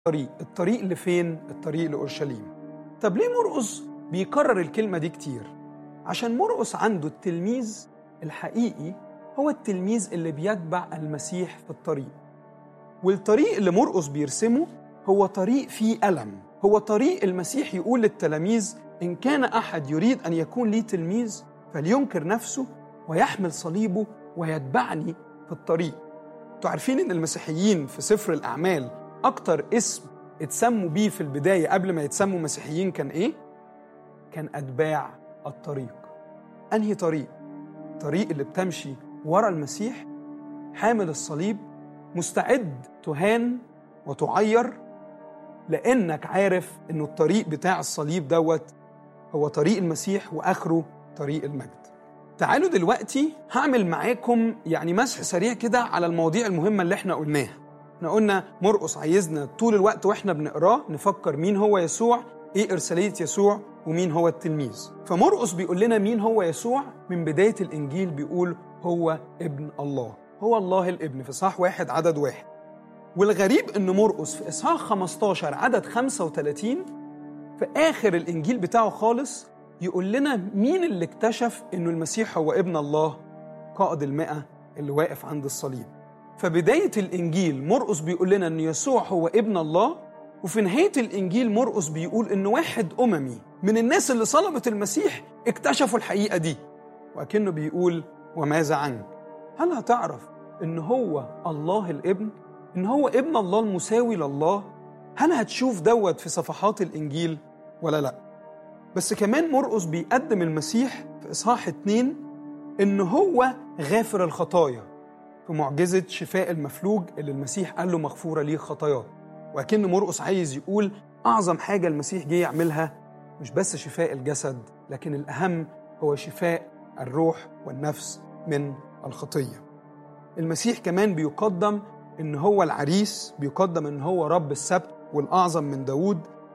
الطريق اللي فين؟ الطريق لأورشليم. طب ليه مرقس بيكرر الكلمة دي كتير؟ عشان مرقس عنده التلميذ الحقيقي هو التلميذ اللي بيتبع المسيح في الطريق، والطريق اللي مرقس بيرسمه هو طريق فيه ألم، هو طريق المسيح يقول للتلاميذ إن كان أحد يريد أن يكون لي تلميذ فلينكر نفسه ويحمل صليبه ويتبعني في الطريق. انتوا عارفين إن المسيحيين في سفر الأعمال أكتر اسم اتسموا بيه في البداية قبل ما يتسموا مسيحيين كان إيه؟ كان أتباع الطريق. أنهي طريق؟ الطريق اللي بتمشي ورا المسيح حامل الصليب، مستعد تهان وتعير لأنك عارف إنه الطريق بتاع الصليب دوت هو طريق المسيح وآخره طريق المجد. تعالوا دلوقتي هعمل معاكم مسح سريع كده على المواضيع المهمة اللي احنا قلناها. احنا قلنا مرقس عايزنا طول الوقت واحنا بنقراه نفكر مين هو يسوع، ايه إرسالية يسوع، ومين هو التلميذ. فمرقس بيقول لنا مين هو يسوع من بداية الإنجيل، بيقول هو ابن الله، هو الله الابن في إصحاح 1 عدد 1. والغريب إن مرقس في إصحاح 15 عدد 35 في آخر الإنجيل بتاعه خالص يقول لنا مين اللي اكتشف إنه المسيح هو ابن الله، قائد المئة اللي واقف عند الصليب. فبداية الإنجيل مرقس بيقول لنا إن يسوع هو ابن الله، وفي نهاية الإنجيل مرقس بيقول إن واحد أممي من الناس اللي صلبت المسيح اكتشفوا الحقيقة دي، وأكنه بيقول وماذا عنك؟ هل هتعرف إن هو الله الابن؟ إن هو ابن الله المساوي لله؟ هل هتشوف دوت في صفحات الإنجيل ولا لأ؟ بس كمان مرقس بيقدم المسيح في إصحاح 2 إن هو غافر الخطايا في معجزة شفاء المفلوج اللي المسيح قال له مغفورة ليه خطاياه. وأكن مرقس عايز يقول أعظم حاجة المسيح جه يعملها مش بس شفاء الجسد، لكن الأهم هو شفاء الروح والنفس من الخطية. المسيح كمان بيقدم إن هو العريس، بيقدم إن هو رب السبت والأعظم من داود،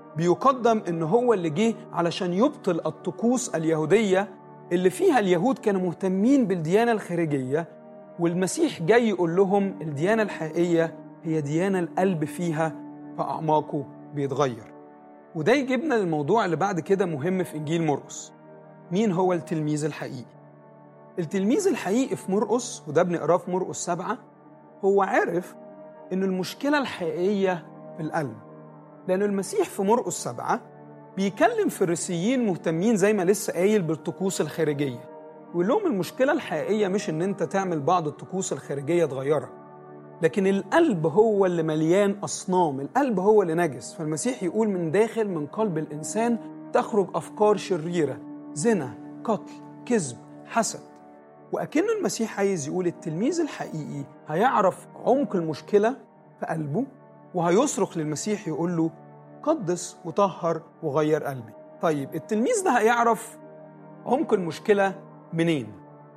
بيقدم إن هو اللي جه علشان يبطل الطقوس اليهودية اللي فيها اليهود كانوا مهتمين بالديانة الخارجية، والمسيح جاي يقول لهم الديانة الحقيقية هي ديانة القلب فيها فأعماقه بيتغير. وده يجيبنا للموضوع اللي بعد كده مهم في إنجيل مرقس. مين هو التلميذ الحقيقي؟ التلميذ الحقيقي في مرقس، وده بنقراه في مرقس 7، هو عارف إن المشكلة الحقيقية في القلب، لأن المسيح في مرقس 7 بيكلم فريسيين مهتمين زي ما لسه قايل بالطقوس الخارجية، ويقول لهم المشكلة الحقيقية مش إن أنت تعمل بعض الطقوس الخارجية تغيرك، لكن القلب هو اللي مليان أصنام، القلب هو اللي نجس. فالمسيح يقول من داخل من قلب الإنسان تخرج أفكار شريرة، زنا، قتل، كذب، حسد. وأكن المسيح عايز يقول التلميذ الحقيقي هيعرف عمق المشكلة في قلبه، وهيصرخ للمسيح يقول له قدس وطهر وغير قلبي. طيب التلميذ ده هيعرف عمق المشكلة منين؟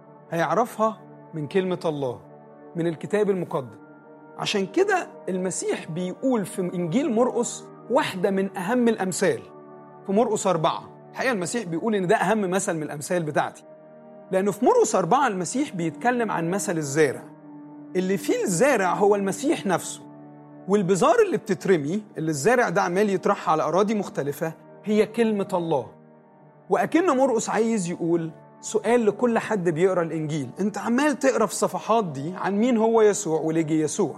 هيعرفها من كلمة الله، من الكتاب المقدس. عشان كده المسيح بيقول في إنجيل مرقس واحدة من أهم الأمثال في مرقس 4. الحقيقة المسيح بيقول إن ده أهم مثل من الأمثال بتاعتي، لأنه في مرقس 4 المسيح بيتكلم عن مثل الزارع اللي فيه الزارع هو المسيح نفسه، والبذار اللي بتترمي اللي الزارع ده عمال يطرحها على أراضي مختلفة هي كلمة الله. وأكن مرقس عايز يقول سؤال لكل حد بيقرأ الإنجيل، أنت عمال تقرأ في الصفحات دي عن مين هو يسوع وليه جه يسوع،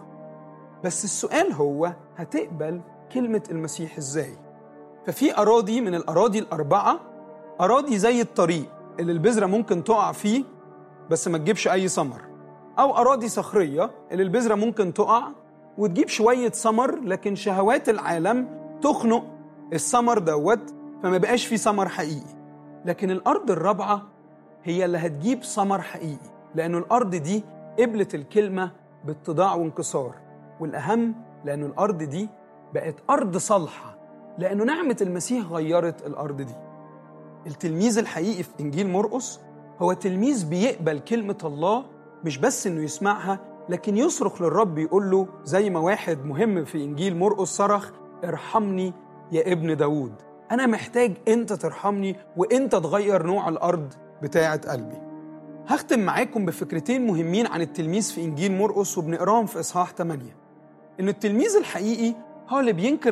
بس السؤال هو هتقبل كلمة المسيح إزاي؟ ففي أراضي من الأراضي ال4، أراضي زي الطريق اللي البذرة ممكن تقع فيه بس ما تجيبش أي ثمر، أو أراضي صخرية اللي البذرة ممكن تقع وتجيب شوية ثمر، لكن شهوات العالم تخنق الثمر دوت فما بقاش فيه ثمر حقيقي. لكن الأرض الرابعة هي اللي هتجيب ثمر حقيقي، لأنه الأرض دي قبلت الكلمة باتضاع وانكسار، والأهم لأنه الأرض دي بقت أرض صالحة، لأنه نعمة المسيح غيرت الأرض دي. التلميذ الحقيقي في إنجيل مرقس هو تلميذ بيقبل كلمة الله، مش بس إنه يسمعها لكن يصرخ للرب يقول له زي ما واحد مهم في إنجيل مرقس صرخ ارحمني يا ابن داود، أنا محتاج أنت ترحمني وأنت تغير نوع الأرض بتاعة قلبي. هختم معاكم بفكرتين مهمين عن التلميذ في إنجيل مرقس وبنقراهم في إصحاح 8. إن التلميذ الحقيقي هو اللي بينكر